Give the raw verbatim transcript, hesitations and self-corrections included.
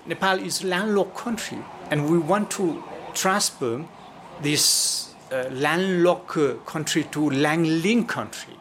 Nepal is a landlocked country, and we want to transfer this uh, landlocked country to landlinked country.